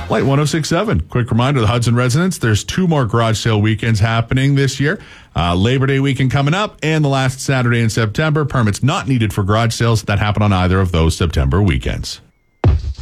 Light 106.7. Quick reminder to the Hudson residents, there's 2 more garage sale weekends happening this year. Labor Day weekend coming up and the last Saturday in September. Permits not needed for garage sales that happen on either of those September weekends.